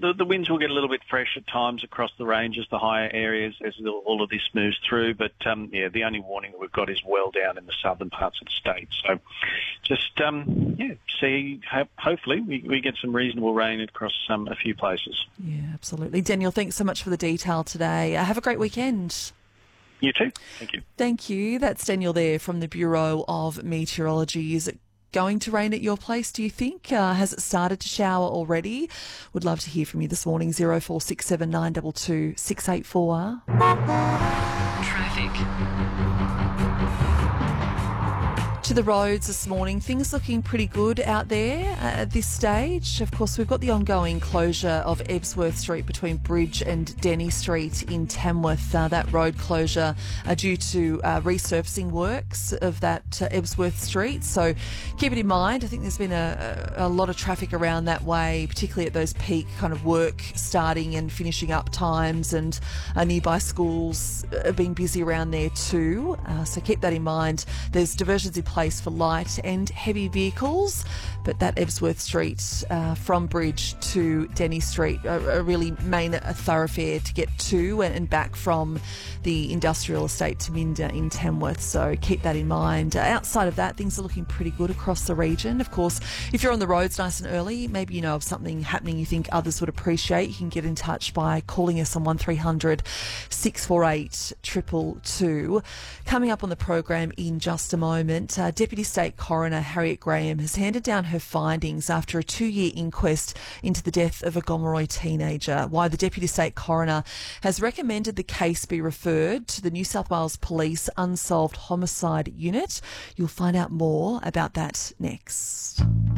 the winds will get a little bit fresh at times across the ranges, the higher areas, as all of this moves through. But, the only warning that we've got is well down in the southern parts of the state. So just, hopefully we get some reasonable rain across a few places. Yeah, absolutely. Daniel, thanks so much for the detail today. Have a great weekend. You too. Thank you. Thank you. That's Daniel there from the Bureau of Meteorology. Is it going to rain at your place, do you think? Has it started to shower already? Would love to hear from you this morning. 0467 922 684. Traffic. To the roads this morning, things looking pretty good out there at this stage. Of course, we've got the ongoing closure of Ebsworth Street between Bridge and Denny Street in Tamworth. That road closure due to resurfacing works of that Ebsworth Street. So keep it in mind. I think there's been a lot of traffic around that way, particularly at those peak kind of work starting and finishing up times, and nearby schools have been busy around there too. So keep that in mind. There's diversions in place for light and heavy vehicles, but that Ebsworth Street from Bridge to Denny Street a really main thoroughfare to get to and back from the industrial estate to Minda in Tamworth, so keep that in mind. Outside of that, things are looking pretty good across the region. Of course, if you're on the roads nice and early, maybe you know of something happening you think others would appreciate, you can get in touch by calling us on 1300 648 222. Coming up on the program in just a moment, Deputy State Coroner Harriet Graham has handed down her findings after a 2-year inquest into the death of a Gomeroi teenager. Why the Deputy State Coroner has recommended the case be referred to the New South Wales Police Unsolved Homicide Unit. You'll find out more about that next.